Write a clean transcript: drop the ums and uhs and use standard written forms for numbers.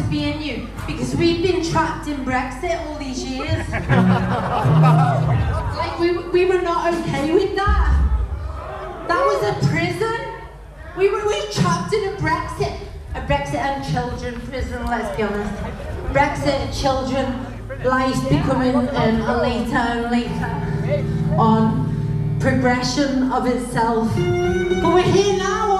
being you, because we've been trapped in Brexit all these years. Like, we were not okay with that. That was a prison. We were trapped in a Brexit and children prison, let's be honest. Brexit, children, life becoming a later and later on progression of itself. But we're here now,